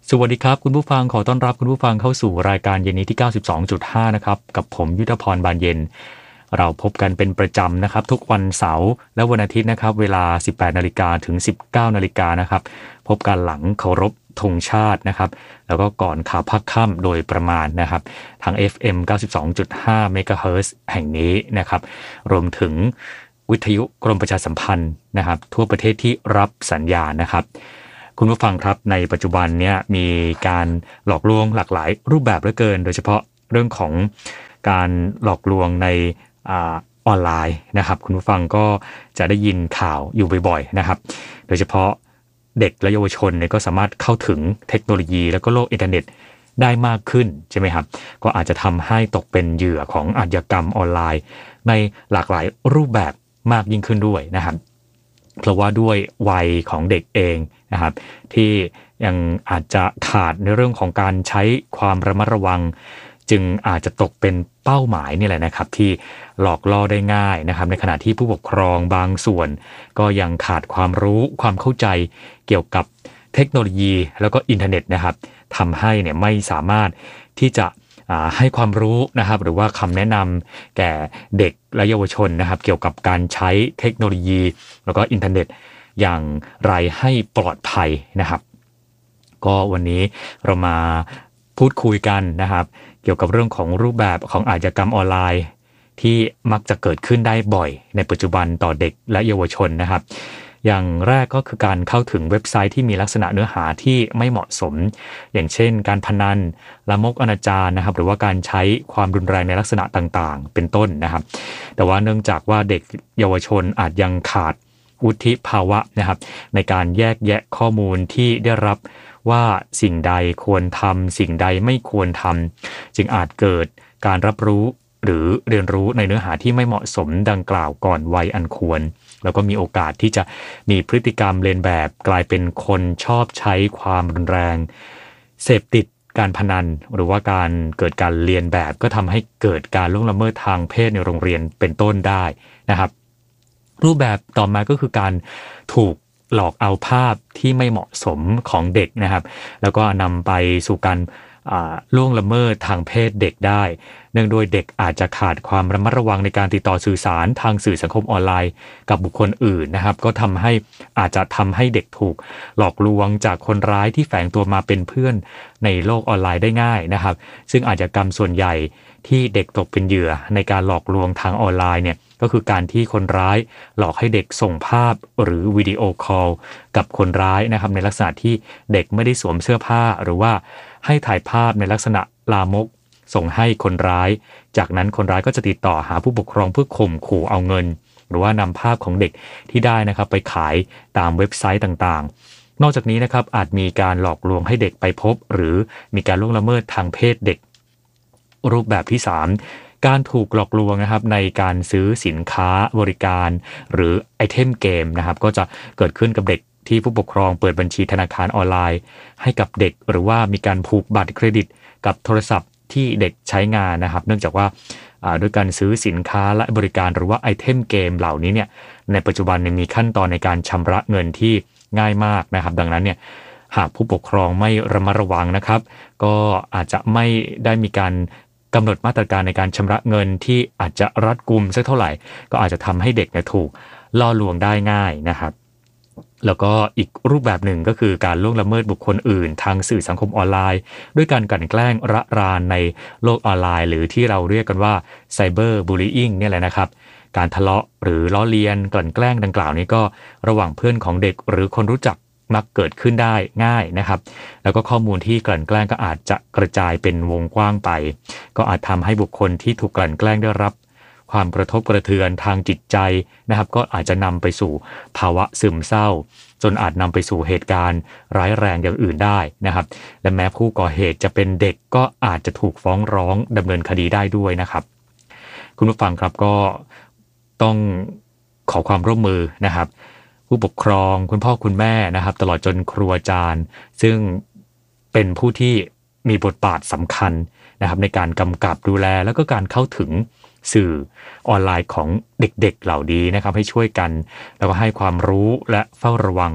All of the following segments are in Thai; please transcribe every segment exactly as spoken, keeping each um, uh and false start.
สวัสดีครับคุณผู้ฟังขอต้อนรับคุณผู้ฟังเข้าสู่รายการเย็นนี้ที่ เก้าสิบสองจุดห้า นะครับกับผมยุทธพรบานเย็นเราพบกันเป็นประจำนะครับทุกวันเสาร์และวันอาทิตย์นะครับเวลา สิบแปดนาฬิกา ถึง สิบเก้านาฬิกา นะครับพบกันหลังเคารพธงชาตินะครับแล้วก็ก่อนข่าวภาคค่ำโดยประมาณนะครับทาง เอฟ เอ็ม เก้าสิบสองจุดห้า เมกะเฮิรตซ์แห่งนี้นะครับรวมถึงวิทยุกรมประชาสัมพันธ์นะครับทั่วประเทศที่รับสัญญาณนะครับคุณผู้ฟังครับในปัจจุบันเนี่ยมีการหลอกลวงหลากหลายรูปแบบเหลือเกินโดยเฉพาะเรื่องของการหลอกลวงในอ่าออนไลน์นะครับคุณผู้ฟังก็จะได้ยินข่าวอยู่บ่อยๆนะครับโดยเฉพาะเด็กและเยาวชนเนี่ยก็สามารถเข้าถึงเทคโนโลยีแล้วก็โลกอินเทอร์เน็ตได้มากขึ้นใช่ไหมครับก็อาจจะทำให้ตกเป็นเหยื่อของอาชญากรรมออนไลน์ในหลากหลายรูปแบบมากยิ่งขึ้นด้วยนะครับเพราะว่าด้วยวัยของเด็กเองนะครับที่ยังอาจจะขาดในเรื่องของการใช้ความระมัดระวังจึงอาจจะตกเป็นเป้าหมายนี่แหละนะครับที่หลอกล่อได้ง่ายนะครับในขณะที่ผู้ปกครองบางส่วนก็ยังขาดความรู้ความเข้าใจเกี่ยวกับเทคโนโลยีแล้วก็อินเทอร์เน็ตนะครับทำให้เนี่ยไม่สามารถที่จะให้ความรู้นะครับหรือว่าคำแนะนำแก่เด็กและเยาวชนนะครับเกี่ยวกับการใช้เทคโนโลยีแล้วก็อินเทอร์เน็ตอย่างไรให้ปลอดภัยนะครับก็วันนี้เรามาพูดคุยกันนะครับเกี่ยวกับเรื่องของรูปแบบของอาชญากรรมออนไลน์ที่มักจะเกิดขึ้นได้บ่อยในปัจจุบันต่อเด็กและเยาวชนนะครับอย่างแรกก็คือการเข้าถึงเว็บไซต์ที่มีลักษณะเนื้อหาที่ไม่เหมาะสมอย่างเช่นการพนันลามกอนาจารนะครับหรือว่าการใช้ความรุนแรงในลักษณะต่างๆเป็นต้นนะครับแต่ว่าเนื่องจากว่าเด็กเยาวชนอาจยังขาดวุฒิภาวะนะครับในการแยกแยะข้อมูลที่ได้รับว่าสิ่งใดควรทำสิ่งใดไม่ควรทำจึงอาจเกิดการรับรู้หรือเรียนรู้ในเนื้อหาที่ไม่เหมาะสมดังกล่าวก่อนวัยอันควรแล้วก็มีโอกาสที่จะมีพฤติกรรมเลียนแบบกลายเป็นคนชอบใช้ความรุนแรงเสพติดการพนันหรือว่าการเกิดการเลียนแบบก็ทำให้เกิดการล่วงละเมิดทางเพศในโรงเรียนเป็นต้นได้นะครับรูปแบบต่อมาก็คือการถูกหลอกเอาภาพที่ไม่เหมาะสมของเด็กนะครับแล้วก็นำไปสู่การล่วงละเมิดทางเพศเด็กได้เนื่องด้วยเด็กอาจจะขาดความระมัดระวังในการติดต่อสื่อสารทางสื่อสังคมออนไลน์กับบุคคลอื่นนะครับก็ทำให้อาจจะทำให้เด็กถูกหลอกลวงจากคนร้ายที่แฝงตัวมาเป็นเพื่อนในโลกออนไลน์ได้ง่ายนะครับซึ่งอาชญากรรมส่วนใหญ่ที่เด็กตกเป็นเหยื่อในการหลอกลวงทางออนไลน์เนี่ยก็คือการที่คนร้ายหลอกให้เด็กส่งภาพหรือวิดีโอคอลกับคนร้ายนะครับในลักษณะที่เด็กไม่ได้สวมเสื้อผ้าหรือว่าให้ถ่ายภาพในลักษณะลามกส่งให้คนร้ายจากนั้นคนร้ายก็จะติดต่อหาผู้ปกครองเพื่อข่มขู่เอาเงินหรือว่านำภาพของเด็กที่ได้นะครับไปขายตามเว็บไซต์ต่างๆนอกจากนี้นะครับอาจมีการหลอกลวงให้เด็กไปพบหรือมีการล่วงละเมิดทางเพศเด็กรูปแบบที่สามการถูกหลอกลวงนะครับในการซื้อสินค้าบริการหรือไอเทมเกมนะครับก็จะเกิดขึ้นกับเด็กที่ผู้ปกครองเปิดบัญชีธนาคารออนไลน์ให้กับเด็กหรือว่ามีการผูกบัตรเครดิตกับโทรศัพท์ที่เด็กใช้งานนะครับเนื่องจากว่าด้วยการซื้อสินค้าและบริการหรือว่าไอเทมเกมเหล่านี้เนี่ยในปัจจุบันมีขั้นตอนในการชำระเงินที่ง่ายมากนะครับดังนั้นเนี่ยหากผู้ปกครองไม่ระมัดระวังนะครับก็อาจจะไม่ได้มีการกำหนดมาตรการในการชำระเงินที่อาจจะรัดกุมสักเท่าไหร่ก็อาจจะทำให้เด็กเนี่ยถูกล่อลวงได้ง่ายนะครับแล้วก็อีกรูปแบบหนึ่งก็คือการล่วงละเมิดบุคคลอื่นทางสื่อสังคมออนไลน์ด้วยการกลั่นแกล้งระรานในโลกออนไลน์หรือที่เราเรียกกันว่าไซเบอร์บูลลี่อิงเนี่ยแหละนะครับการทะเลาะหรือล้อเลียนกลั่นแกล้งดังกล่าวนี้ก็ระหว่างเพื่อนของเด็กหรือคนรู้จักมักเกิดขึ้นได้ง่ายนะครับแล้วก็ข้อมูลที่กลั่นแกล้งก็อาจจะกระจายเป็นวงกว้างไปก็อาจทำให้บุคคลที่ถูกกลั่นแกล้งได้รับความกระทบกระเทือนทางจิตใจนะครับก็อาจจะนำไปสู่ภาวะซึมเศร้าจนอาจนำไปสู่เหตุการณ์ร้ายแรงอย่างอื่นได้นะครับและแม้ผู้ก่อเหตุจะเป็นเด็กก็อาจจะถูกฟ้องร้องดำเนินคดีได้ด้วยนะครับคุณผู้ฟังครับก็ต้องขอความร่วมมือนะครับผู้ปกครองคุณพ่อคุณแม่นะครับตลอดจนครูอาจารย์ซึ่งเป็นผู้ที่มีบทบาทสำคัญนะครับในการกำกับดูแลแล้วก็การเข้าถึงสื่อออนไลน์ของเด็กๆเหล่านี้นะครับให้ช่วยกันแล้วก็ให้ความรู้และเฝ้าระวัง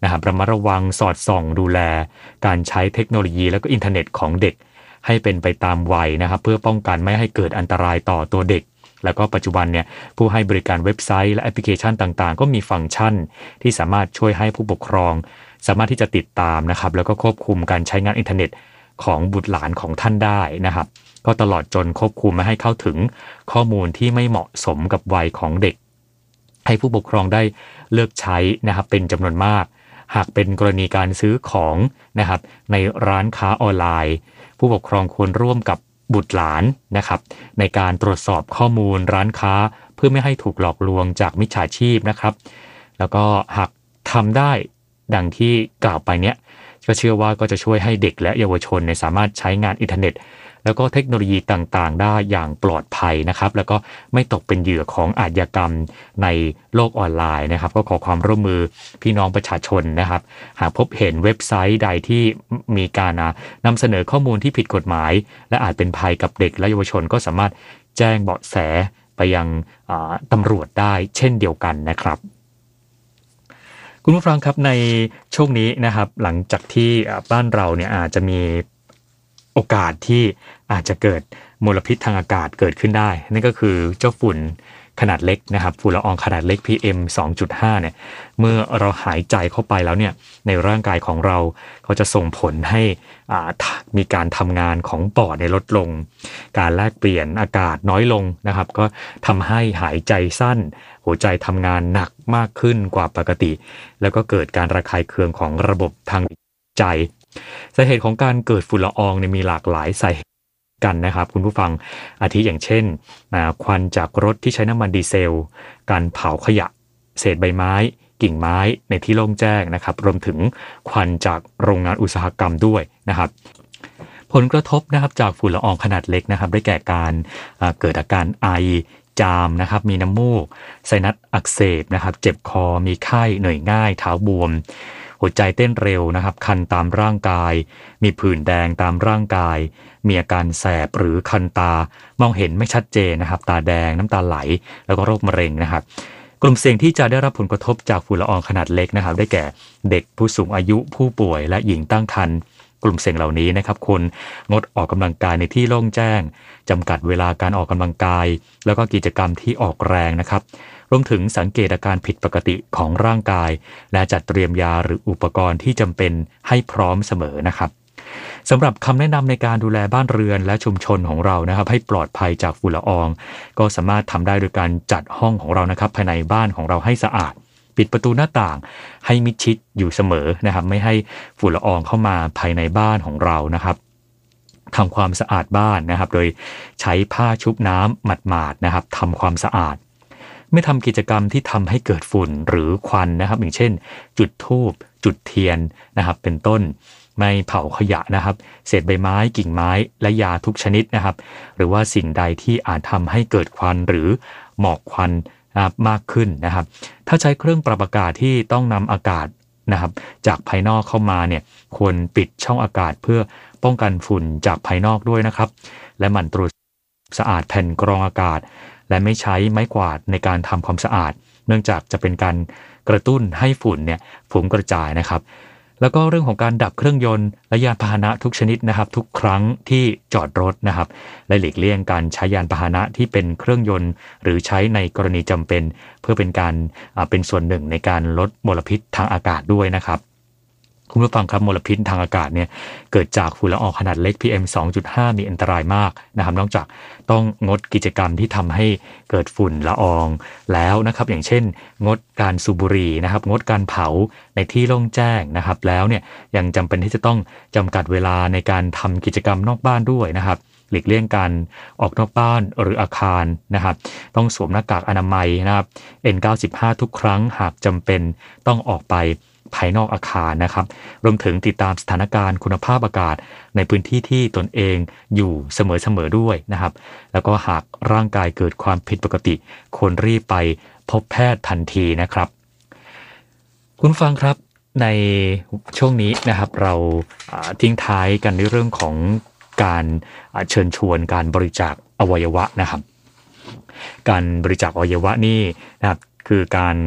นะครับระมัดระวังสอดส่องดูแลการใช้เทคโนโลยีแล้วก็อินเทอร์เน็ตของเด็กให้เป็นไปตามวัยนะครับเพื่อป้องกันไม่ให้เกิดอันตรายต่อตัวเด็กแล้วก็ปัจจุบันเนี่ยผู้ให้บริการเว็บไซต์และแอปพลิเคชันต่างๆก็มีฟังก์ชันที่สามารถช่วยให้ผู้ปกครองสามารถที่จะติดตามนะครับแล้วก็ควบคุมการใช้งานอินเทอร์เน็ตของบุตรหลานของท่านได้นะครับก็ตลอดจนควบคุมไม่ให้เข้าถึงข้อมูลที่ไม่เหมาะสมกับวัยของเด็กให้ผู้ปกครองได้เลือกใช้นะครับเป็นจำนวนมากหากเป็นกรณีการซื้อของนะครับในร้านค้าออนไลน์ผู้ปกครองควรร่วมกับบุตรหลานนะครับในการตรวจสอบข้อมูลร้านค้าเพื่อไม่ให้ถูกหลอกลวงจากมิจฉาชีพนะครับแล้วก็หากทำได้ดังที่กล่าวไปเนี้ยก็เชื่อว่าก็จะช่วยให้เด็กและเยาวชนในสามารถใช้งานอินเทอร์เน็ตแล้วก็เทคโนโลยีต่างๆได้อย่างปลอดภัยนะครับแล้วก็ไม่ตกเป็นเหยื่อของอาชญากรรมในโลกออนไลน์นะครับก็ขอความร่วมมือพี่น้องประชาชนนะครับหากพบเห็นเว็บไซต์ใดที่มีการนำเสนอข้อมูลที่ผิดกฎหมายและอาจเป็นภัยกับเด็กและเยาวชนก็สามารถแจ้งเบาะแสไปยังตำรวจได้เช่นเดียวกันนะครับคุณผู้ฟังครับในช่วงนี้นะครับหลังจากที่บ้านเราเนี่ยอาจจะมีโอกาสที่อาจจะเกิดมลพิษทางอากาศเกิดขึ้นได้นั่นก็คือเจ้าฝุ่นขนาดเล็กนะครับฝุ่นละอองขนาดเล็ก พี เอ็ม สองจุดห้า เนี่ยเมื่อเราหายใจเข้าไปแล้วเนี่ยในร่างกายของเราก็จะส่งผลให้มีการทำงานของปอดในลดลงการแลกเปลี่ยนอากาศน้อยลงนะครับก็ทำให้หายใจสั้นหัวใจทำงานหนักมากขึ้นกว่าปกติแล้วก็เกิดการระคายเคืองของระบบทางใจสาเหตุของการเกิดฝุ่นละอองเนี่ยมีหลากหลายสาเหตุกันนะครับคุณผู้ฟังอาทิอย่างเช่นควันจากรถที่ใช้น้ำมันดีเซลการเผาขยะเศษใบไม้กิ่งไม้ในที่โล่งแจ้งนะครับรวมถึงควันจากโรงงานอุตสาหกรรมด้วยนะครับผลกระทบนะครับจากฝุ่นละอองขนาดเล็กนะครับได้แก่การเกิดอาการไอจามนะครับมีน้ำมูกไซนัสอักเสบนะครับเจ็บคอมีไข้เหนื่อยง่ายเท้าบวมหัวใจเต้นเร็วนะครับคันตามร่างกายมีผื่นแดงตามร่างกายมีอาการแสบหรือคันตามองเห็นไม่ชัดเจนนะครับตาแดงน้ำตาไหลแล้วก็โรคมะเร็งนะครับกลุ่มเสี่ยงที่จะได้รับผลกระทบจากฝุ่นละอองขนาดเล็กนะครับได้แก่เด็กผู้สูงอายุผู้ป่วยและหญิงตั้งครรภ์กลุ่มเสี่ยงเหล่านี้นะครับควรงดออกกำลังกายในที่โล่งแจ้งจำกัดเวลาการออกกำลังกายแล้วก็กิจกรรมที่ออกแรงนะครับรวมถึงสังเกตอาการผิดปกติของร่างกายและจัดเตรียมยาหรืออุปกรณ์ที่จำเป็นให้พร้อมเสมอนะครับสำหรับคำแนะนำในการดูแลบ้านเรือนและชุมชนของเรานะครับให้ปลอดภัยจากฝุ่นละอองก็สามารถทำได้โดยการจัดห้องของเรานะครับภายในบ้านของเราให้สะอาดปิดประตูหน้าต่างให้มิดชิดอยู่เสมอนะครับไม่ให้ฝุ่นละอองเข้ามาภายในบ้านของเรานะครับทำความสะอาดบ้านนะครับโดยใช้ผ้าชุบน้ำหมาดๆนะครับทำความสะอาดไม่ทำกิจกรรมที่ทำให้เกิดฝุ่นหรือควันนะครับอย่างเช่นจุดธูปจุดเทียนนะครับเป็นต้นไม่เผาขยะนะครับเศษใบไม้กิ่งไม้และยาทุกชนิดนะครับหรือว่าสิ่งใดที่อาจทำให้เกิดควันหรือหมอกควันมากขึ้นนะครับถ้าใช้เครื่องปรับอากาศที่ต้องนำอากาศนะครับจากภายนอกเข้ามาเนี่ยควรปิดช่องอากาศเพื่อป้องกันฝุ่นจากภายนอกด้วยนะครับและหมั่นตรวจสะอาดแผ่นกรองอากาศและไม่ใช้ไม้กวาดในการทำความสะอาดเนื่องจากจะเป็นการกระตุ้นให้ฝุ่นเนี่ยฟุ้งกระจายนะครับแล้วก็เรื่องของการดับเครื่องยนต์และยานพาหนะทุกชนิดนะครับทุกครั้งที่จอดรถนะครับและหลีกเลี่ยงการใช้ยานพาหนะที่เป็นเครื่องยนต์หรือใช้ในกรณีจำเป็นเพื่อเป็นการเป็นส่วนหนึ่งในการลดมลพิษทางอากาศด้วยนะครับคุณผู้ฟังครับมลพิษทางอากาศเนี่ยเกิดจากฝุ่นละอองขนาดเล็ก พี เอ็ม สองจุดห้า มีอันตรายมากนะครับนอกจากต้องงดกิจกรรมที่ทำให้เกิดฝุ่นละอองแล้วนะครับอย่างเช่นงดการสูบบุหรี่นะครับงดการเผาในที่โล่งแจ้งนะครับแล้วเนี่ยยังจำเป็นที่จะต้องจำกัดเวลาในการทำกิจกรรมนอกบ้านด้วยนะครับหลีกเลี่ยงการออกนอกบ้านหรืออาคารนะครับต้องสวมหน้ากากอนามัยนะครับ เอ็น เก้าสิบห้า ทุกครั้งหากจำเป็นต้องออกไปภายนอกอาคารนะครับรวมถึงติดตามสถานการณ์คุณภาพอากาศในพื้นที่ที่ตนเองอยู่เสมอๆด้วยนะครับแล้วก็หากร่างกายเกิดความผิดปกติควรรีบไปพบแพทย์ทันทีนะครับคุณฟังครับในช่วงนี้นะครับเราทิ้งท้ายกันในเรื่องของการเชิญชวนการบริจาคอวัยวะนะครับการบริจาคอวัยวะนี่นะครับคือการ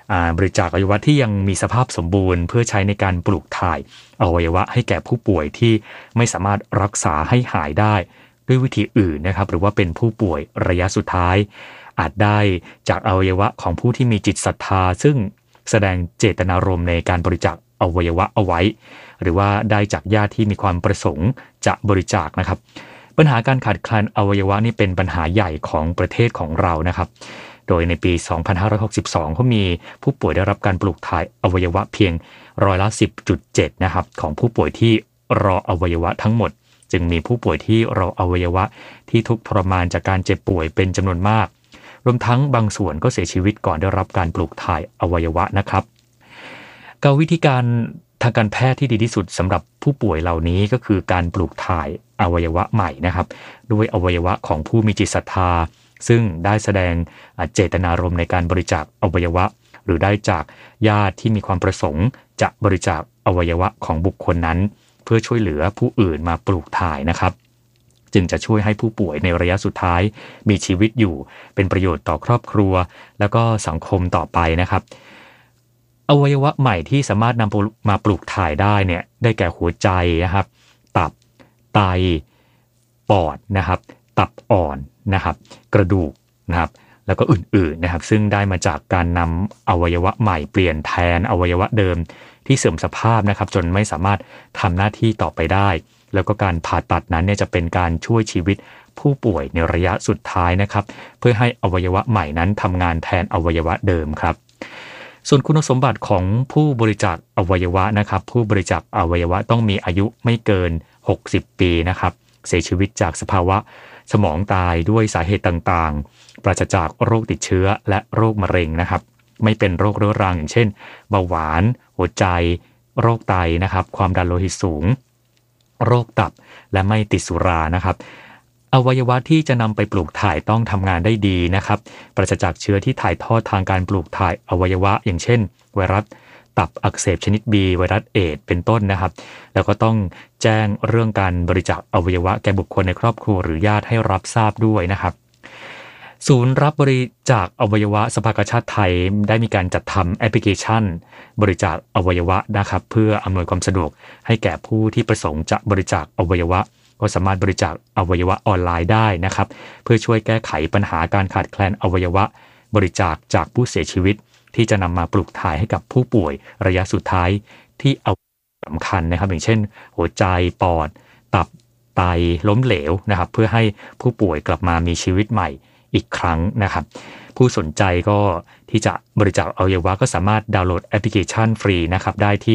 บริจาคอวัยวะที่ยังมีสภาพสมบูรณ์เพื่อใช้ในการปลูกถ่ายอวัยวะให้แก่ผู้ป่วยที่ไม่สามารถรักษาให้หายได้ด้วยวิธีอื่นนะครับหรือว่าเป็นผู้ป่วยระยะสุดท้ายอาจได้จากอวัยวะของผู้ที่มีจิตศรัทธาซึ่งแสดงเจตนารมณ์ในการบริจาคอวัยวะเอาไว้หรือว่าได้จากญาติที่มีความประสงค์จะบริจาคนะครับปัญหาการขาดแคลนอวัยวะนี่เป็นปัญหาใหญ่ของประเทศของเรานะครับโดยในปีสองพันห้าร้อยหกสิบสองเขามีผู้ป่วยได้รับการปลูกถ่ายอวัยวะเพียงร้อยละ สิบจุดเจ็ด นะครับของผู้ป่วยที่รออวัยวะทั้งหมดจึงมีผู้ป่วยที่รออวัยวะที่ทุกข์ทรมานจากการเจ็บป่วยเป็นจำนวนมากรวมทั้งบางส่วนก็เสียชีวิตก่อนได้รับการปลูกถ่ายอวัยวะนะครับการวิธีการทางการแพทย์ที่ดีที่สุดสำหรับผู้ป่วยเหล่านี้ก็คือการปลูกถ่ายอวัยวะใหม่นะครับด้วยอวัยวะของผู้มีจิตศรัทธาซึ่งได้แสดงเจตนารมณ์ในการบริจาคอวัยวะหรือได้จากญาติที่มีความประสงค์จะบริจาคอวัยวะของบุคคลนั้นเพื่อช่วยเหลือผู้อื่นมาปลูกถ่ายนะครับจึงจะช่วยให้ผู้ป่วยในระยะสุดท้ายมีชีวิตอยู่เป็นประโยชน์ต่อครอบครัวแล้วก็สังคมต่อไปนะครับอวัยวะใหม่ที่สามารถนำมาปลูกถ่ายได้เนี่ยได้แก่หัวใจนะครับตับไตปอดนะครับตับอ่อนนะครับกระดูกนะครับแล้วก็อื่นๆนะครับซึ่งได้มาจากการนำอวัยวะใหม่เปลี่ยนแทนอวัยวะเดิมที่เสื่อมสภาพนะครับจนไม่สามารถทำหน้าที่ต่อไปได้แล้วก็การผ่าตัดนั้นเนี่ยจะเป็นการช่วยชีวิตผู้ป่วยในระยะสุดท้ายนะครับเพื่อให้อวัยวะใหม่นั้นทำงานแทนอวัยวะเดิมครับส่วนคุณสมบัติของผู้บริจาคอวัยวะนะครับผู้บริจาคอวัยวะต้องมีอายุไม่เกินหกสิบปีนะครับเสียชีวิตจากสภาวะสมองตายด้วยสาเหตุต่างๆปราศจากโรคติดเชื้อและโรคมะเร็งนะครับไม่เป็นโรคเรื้อรังอย่างเช่นเบาหวานหัวใจโรคไตนะครับความดันโลหิตสูงโรคตับและไม่ติดสุรานะครับอวัยวะที่จะนำไปปลูกถ่ายต้องทำงานได้ดีนะครับปราศจากเชื้อที่ถ่ายทอดทางการปลูกถ่ายอวัยวะอย่างเช่นไวรัสตับอักเสบชนิด B ไวรัสเอดส์เป็นต้นนะครับแล้วก็ต้องแจ้งเรื่องการบริจาคอวัยวะแก่บุคคลในครอบครัวหรือญาติให้รับทราบด้วยนะครับศูนย์รับบริจาคอวัยวะสภากาชาดไทยได้มีการจัดทำแอปพลิเคชันบริจาคอวัยวะนะครับเพื่ออำนวยความสะดวกให้แก่ผู้ที่ประสงค์จะบริจาคอวัยวะก็สามารถบริจาคอวัยวะออนไลน์ได้นะครับเพื่อช่วยแก้ไขปัญหาการขาดแคลนอวัยวะบริจาคจากผู้เสียชีวิตที่จะนำมาปลูกถ่ายให้กับผู้ป่วยระยะสุดท้ายที่เอาสำคัญนะครับอย่างเช่นหัวใจปอดตับไตล้มเหลวนะครับเพื่อให้ผู้ป่วยกลับมามีชีวิตใหม่อีกครั้งนะครับผู้สนใจก็ที่จะบริจาคอวัยวะก็สามารถดาวน์โหลดแอปพลิเคชันฟรีนะครับได้ที่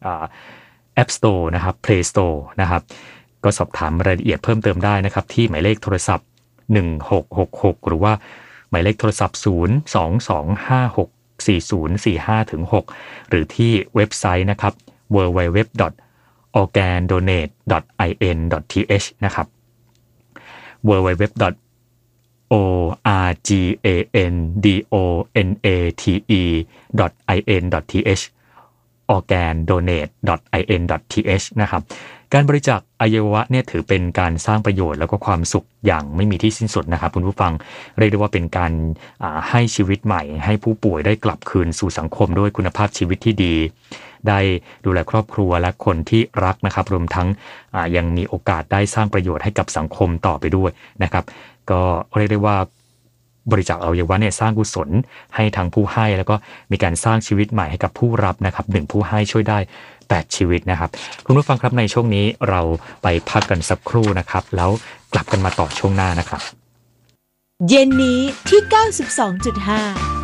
App Store นะครับ Play Store นะครับก็สอบถามรายละเอียดเพิ่มเติมได้นะครับที่หมายเลขโทรศัพท์หนึ่งหกหกหกหรือว่าหมายเลขโทรศัพท์ศูนย์ สอง สอง ห้า หก สี่ ศูนย์ สี่ ห้า ถึง หกหรือที่เว็บไซต์นะครับ ดับเบิลยู ดับเบิลยู ดับเบิลยู ดอท ออร์แกนโดเนท ดอท ไอ เอ็น ดอท ที เอช นะครับ ดับเบิลยู ดับเบิลยู ดับเบิลยู ดอท โอ อาร์ จี เอ เอ็น ดี โอ เอ็น เอ ที อี ดอท ไอ เอ็น ดอท ที เอช ออร์แกนโดเนท ดอท ไอ เอ็น ดอท ที เอช นะครับการบริจาคอวัยวะเนี่ยถือเป็นการสร้างประโยชน์แล้วก็ความสุขอย่างไม่มีที่สิ้นสุดนะครับคุณผู้ฟังเรียกได้ว่าเป็นการให้ชีวิตใหม่ให้ผู้ป่วยได้กลับคืนสู่สังคมด้วยคุณภาพชีวิตที่ดีได้ดูแลครอบครัวและคนที่รักนะครับรวมทั้งยังมีโอกาสได้สร้างประโยชน์ให้กับสังคมต่อไปด้วยนะครับก็เรียกได้ว่าบริจาคอวัยวะเนี่ยสร้างกุศลให้ทั้งผู้ให้แล้วก็มีการสร้างชีวิตใหม่ให้กับผู้รับนะครับหนึ่งผู้ให้ช่วยได้แปดชีวิตนะครับคุณผู้ฟังครับในช่วงนี้เราไปพักกันสักครู่นะครับแล้วกลับกันมาต่อช่วงหน้านะครับเย็นนี้ที่ เก้าสิบสองจุดห้า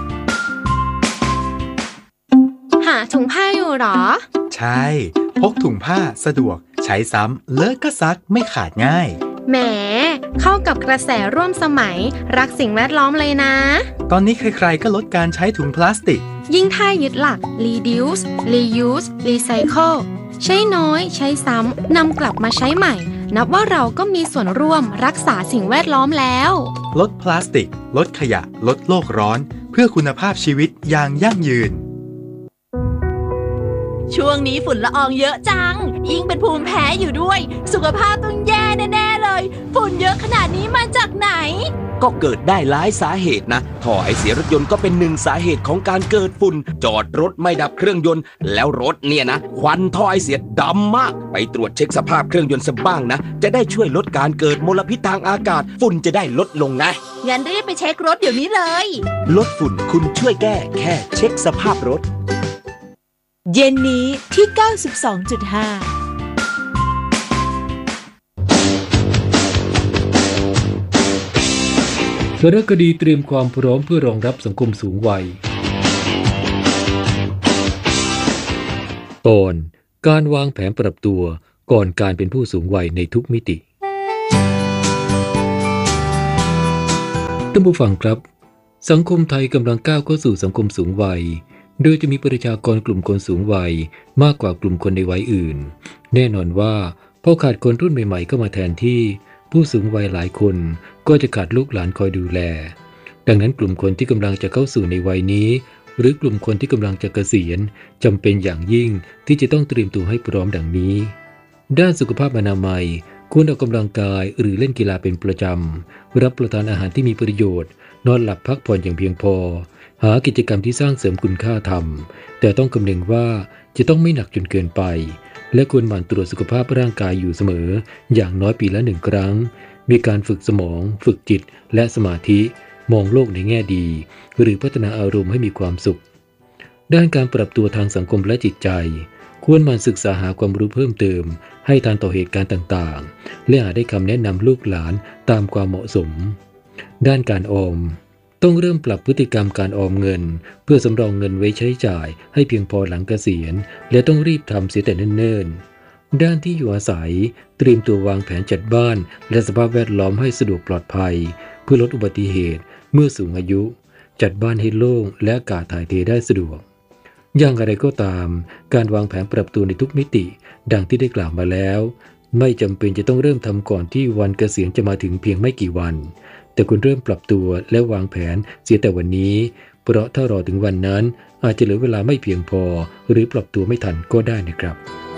หาถุงผ้าอยู่หรอใช่พกถุงผ้าสะดวกใช้ซ้ำเลอะก็ซักไม่ขาดง่ายแหมเข้ากับกระแสร่วมสมัยรักสิ่งแวดล้อมเลยนะตอนนี้ใครๆก็ลดการใช้ถุงพลาสติกยิ่งถ้ายึดหลัก reduce reuse recycle ใช้น้อยใช้ซ้ำนำกลับมาใช้ใหม่นับว่าเราก็มีส่วนร่วมรักษาสิ่งแวดล้อมแล้วลดพลาสติกลดขยะลดโลกร้อนเพื่อคุณภาพชีวิตอย่างยั่งยืนช่วงนี้ฝุ่นละอองเยอะจังยิ่งเป็นภูมิแพ้อยู่ด้วยสุขภาพต้องแย่แน่ๆเลยฝุ่นเยอะขนาดนี้มาจากไหนก็เกิดได้หลายสาเหตุนะท่อไอเสียรถยนต์ก็เป็นหนึ่งสาเหตุของการเกิดฝุ่นจอดรถไม่ดับเครื่องยนต์แล้วรถเนี่ยนะควันท่อไอเสียดำมากไปตรวจเช็คสภาพเครื่องยนต์ซะบ้างนะจะได้ช่วยลดการเกิดมลพิษทางอากาศฝุ่นจะได้ลดลงนะงั้นรีบไปเช็ครถเดี๋ยวนี้เลยลดฝุ่นคุณช่วยแก้แค่เช็คสภาพรถเย็นนี้ที่ เก้าสิบสองจุดห้าสารคดีเตรียมความพร้อมเพื่อรองรับสังคมสูงวัยตอนการวางแผนปรับตัวก่อนการเป็นผู้สูงวัยในทุกมิติท่านผู้ฟังครับสังคมไทยกำลังก้าวเข้าสู่สังคมสูงวัยโดยจะมีประชากรกลุ่มคนสูงวัยมากกว่ากลุ่มคนในวัยอื่นแน่นอนว่าพอขาดคนรุ่นใหม่ๆเข้ามาแทนที่ผู้สูงวัยหลายคนก็จะขาดลูกหลานคอยดูแลดังนั้นกลุ่มคนที่กำลังจะเข้าสู่ในวัยนี้หรือกลุ่มคนที่กำลังจะเกษียณจำเป็นอย่างยิ่งที่จะต้องเตรียมตัวให้พร้อมดังนี้ด้านสุขภาพอนามัยควรออกกำลังกายหรือเล่นกีฬาเป็นประจำรับประทานอาหารที่มีประโยชน์นอนหลับพักผ่อนอย่างเพียงพอหากิจกรรมที่สร้างเสริมคุณค่าทำแต่ต้องคำนึงว่าจะต้องไม่หนักจนเกินไปและควรหมั่นตรวจสุขภาพร่างกายอยู่เสมออย่างน้อยปีละหนึ่งครั้งมีการฝึกสมองฝึกจิตและสมาธิมองโลกในแง่ดีหรือพัฒนาอารมณ์ให้มีความสุขด้านการปรับตัวทางสังคมและจิตใจควรหมั่นศึกษาหาความรู้เพิ่มเติมให้ทันต่อเหตุการณ์ต่างๆและหาได้คำแนะนำลูกหลานตามความเหมาะสมด้านการออมต้องเริ่มปรับพฤติกรรมการออมเงินเพื่อสำรองเงินไว้ใช้จ่ายให้เพียงพอหลังเกษียณและต้องรีบทำเสียแต่เนิ่นๆด้านที่อยู่อาศัยเตรียมตัววางแผนจัดบ้านและสภาพแวดล้อมให้สะดวกปลอดภัยเพื่อลดอุบัติเหตุเมื่อสูงอายุจัดบ้านให้โล่งและอากาศถ่ายเทได้สะดวกอย่างไรก็ตามการวางแผนปรับตัวในทุกมิติดังที่ได้กล่าวมาแล้วไม่จำเป็นจะต้องเริ่มทำก่อนที่วันเกษียณจะมาถึงเพียงไม่กี่วันแต่คุณเริ่มปรับตัวและวางแผนเสียแต่วันนี้เพราะถ้ารอถึงวันนั้นอาจจะเหลือเวลาไม่เพียงพอหรือปรับตัวไม่ทันก็ได้นะครับ